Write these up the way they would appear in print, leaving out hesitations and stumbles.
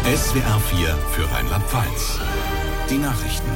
SWR 4 für Rheinland-Pfalz. Die Nachrichten.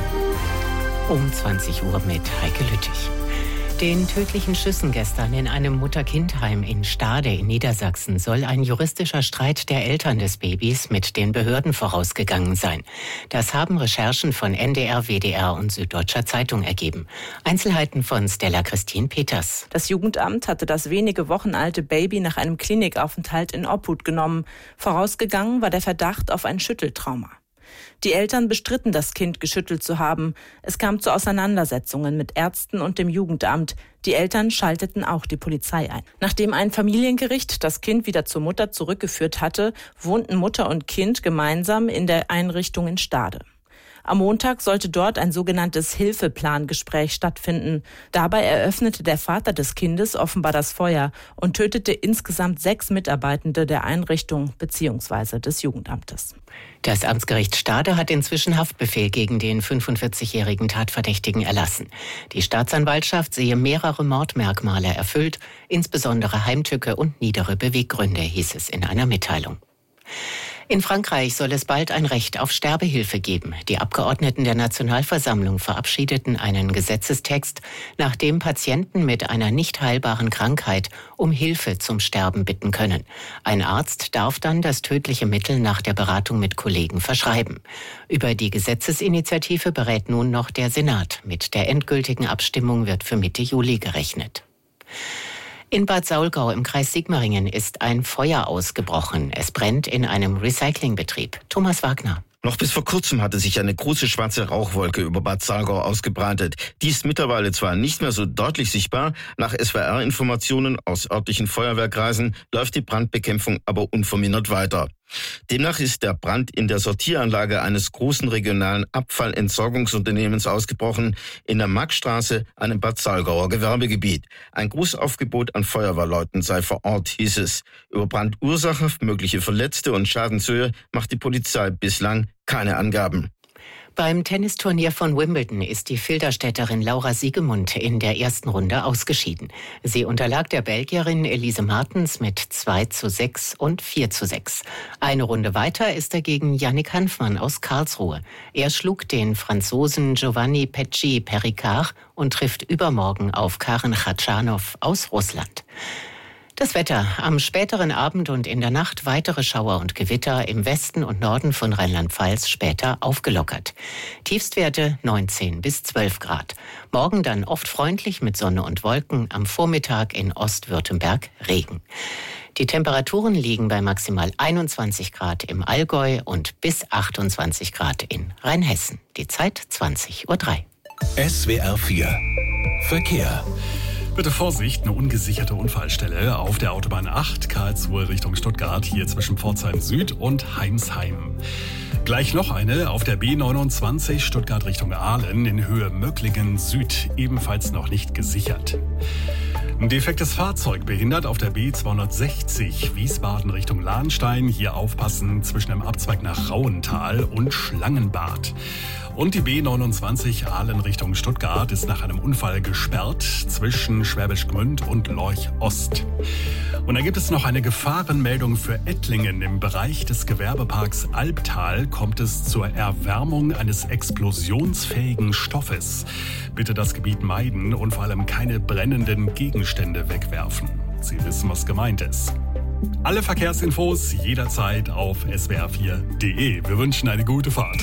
Um 20 Uhr mit Heike Lüttich. Den tödlichen Schüssen gestern in einem Mutter-Kind-Heim in Stade in Niedersachsen soll ein juristischer Streit der Eltern des Babys mit den Behörden vorausgegangen sein. Das haben Recherchen von NDR, WDR und Süddeutscher Zeitung ergeben. Einzelheiten von Stella Christine Peters. Das Jugendamt hatte das wenige Wochen alte Baby nach einem Klinikaufenthalt in Obhut genommen. Vorausgegangen war der Verdacht auf ein Schütteltrauma. Die Eltern bestritten, das Kind geschüttelt zu haben. Es kam zu Auseinandersetzungen mit Ärzten und dem Jugendamt. Die Eltern schalteten auch die Polizei ein. Nachdem ein Familiengericht das Kind wieder zur Mutter zurückgeführt hatte, wohnten Mutter und Kind gemeinsam in der Einrichtung in Stade. Am Montag sollte dort ein sogenanntes Hilfeplangespräch stattfinden. Dabei eröffnete der Vater des Kindes offenbar das Feuer und tötete insgesamt 6 Mitarbeitende der Einrichtung bzw. des Jugendamtes. Das Amtsgericht Stade hat inzwischen Haftbefehl gegen den 45-jährigen Tatverdächtigen erlassen. Die Staatsanwaltschaft sehe mehrere Mordmerkmale erfüllt, insbesondere Heimtücke und niedere Beweggründe, hieß es in einer Mitteilung. In Frankreich soll es bald ein Recht auf Sterbehilfe geben. Die Abgeordneten der Nationalversammlung verabschiedeten einen Gesetzestext, nach dem Patienten mit einer nicht heilbaren Krankheit um Hilfe zum Sterben bitten können. Ein Arzt darf dann das tödliche Mittel nach der Beratung mit Kollegen verschreiben. Über die Gesetzesinitiative berät nun noch der Senat. Mit der endgültigen Abstimmung wird für Mitte Juli gerechnet. In Bad Saulgau im Kreis Sigmaringen ist ein Feuer ausgebrochen. Es brennt in einem Recyclingbetrieb. Thomas Wagner. Noch bis vor kurzem hatte sich eine große schwarze Rauchwolke über Bad Saulgau ausgebreitet. Die ist mittlerweile zwar nicht mehr so deutlich sichtbar, nach SWR-Informationen aus örtlichen Feuerwehrkreisen läuft die Brandbekämpfung aber unvermindert weiter. Demnach ist der Brand in der Sortieranlage eines großen regionalen Abfallentsorgungsunternehmens ausgebrochen, in der Maxstraße, einem Bad Saulgauer Gewerbegebiet. Ein Großaufgebot an Feuerwehrleuten sei vor Ort, hieß es. Über Brandursache, mögliche Verletzte und Schadenshöhe macht die Polizei bislang keine Angaben. Beim Tennisturnier von Wimbledon ist die Filderstädterin Laura Siegemund in der ersten Runde ausgeschieden. Sie unterlag der Belgierin Elise Martens mit 2:6 und 4:6. Eine Runde weiter ist er gegen Yannick Hanfmann aus Karlsruhe. Er schlug den Franzosen Giovanni Pecci-Perricard und trifft übermorgen auf Karen Khachanov aus Russland. Das Wetter. Am späteren Abend und in der Nacht weitere Schauer und Gewitter, im Westen und Norden von Rheinland-Pfalz später aufgelockert. Tiefstwerte 19 bis 12 Grad. Morgen dann oft freundlich mit Sonne und Wolken, am Vormittag in Ostwürttemberg Regen. Die Temperaturen liegen bei maximal 21 Grad im Allgäu und bis 28 Grad in Rheinhessen. Die Zeit 20:03 Uhr. SWR 4 Verkehr. Bitte Vorsicht, eine ungesicherte Unfallstelle auf der Autobahn 8 Karlsruhe Richtung Stuttgart, hier zwischen Pforzheim Süd und Heimsheim. Gleich noch eine auf der B29 Stuttgart Richtung Aalen in Höhe Möcklingen Süd, ebenfalls noch nicht gesichert. Ein defektes Fahrzeug behindert auf der B260 Wiesbaden Richtung Lahnstein. Hier aufpassen zwischen dem Abzweig nach Rauental und Schlangenbad. Und die B29 Aalen Richtung Stuttgart ist nach einem Unfall gesperrt zwischen Schwäbisch Gmünd und Lorch Ost. Und da gibt es noch eine Gefahrenmeldung für Ettlingen. Im Bereich des Gewerbeparks Albtal kommt es zur Erwärmung eines explosionsfähigen Stoffes. Bitte das Gebiet meiden und vor allem keine brennenden Gegenstände wegwerfen. Sie wissen, was gemeint ist. Alle Verkehrsinfos jederzeit auf swr4.de. Wir wünschen eine gute Fahrt.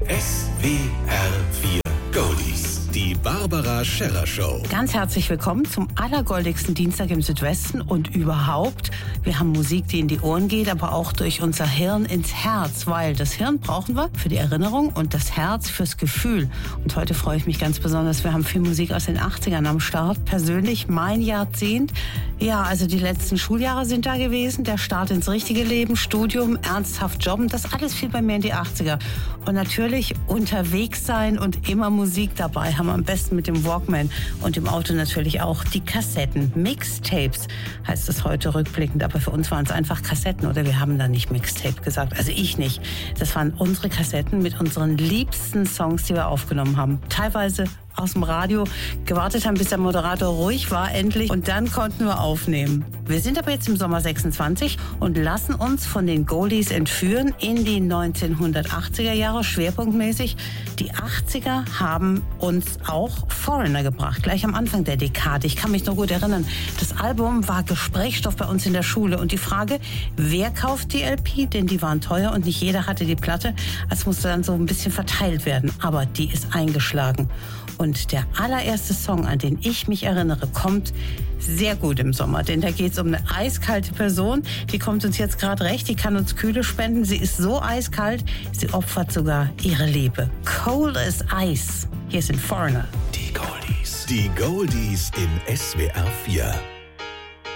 SWR 4 Goldies. Die Barbara Scherrer Show. Ganz herzlich willkommen zum allergoldigsten Dienstag im Südwesten und überhaupt. Wir haben Musik, die in die Ohren geht, aber auch durch unser Hirn ins Herz, weil das Hirn brauchen wir für die Erinnerung und das Herz fürs Gefühl. Und heute freue ich mich ganz besonders. Wir haben viel Musik aus den 80ern am Start. Persönlich mein Jahrzehnt. Ja, also die letzten Schuljahre sind da gewesen. Der Start ins richtige Leben, Studium, ernsthaft jobben. Das alles fiel bei mir in die 80er. Und natürlich unterwegs sein und immer Musik dabei haben wir am besten mit dem Walkman und im Auto natürlich auch die Kassetten. Mixtapes heißt es heute rückblickend, aber für uns waren es einfach Kassetten oder wir haben da nicht Mixtape gesagt, also ich nicht. Das waren unsere Kassetten mit unseren liebsten Songs, die wir aufgenommen haben. Teilweise aus dem Radio gewartet haben, bis der Moderator ruhig war endlich. Und dann konnten wir aufnehmen. Wir sind aber jetzt im Sommer 26 und lassen uns von den Goldies entführen in die 1980er Jahre, schwerpunktmäßig. Die 80er haben uns auch Foreigner gebracht, gleich am Anfang der Dekade. Ich kann mich noch gut erinnern, das Album war Gesprächsstoff bei uns in der Schule. Und die Frage, wer kauft die LP? Denn die waren teuer und nicht jeder hatte die Platte. Es musste dann so ein bisschen verteilt werden. Aber die ist eingeschlagen. Und der allererste Song, an den ich mich erinnere, kommt sehr gut im Sommer. Denn da geht es um eine eiskalte Person. Die kommt uns jetzt gerade recht. Die kann uns Kühle spenden. Sie ist so eiskalt, sie opfert sogar ihre Liebe. Cold as Ice. Hier sind Foreigner. Die Goldies. Die Goldies in SWR 4.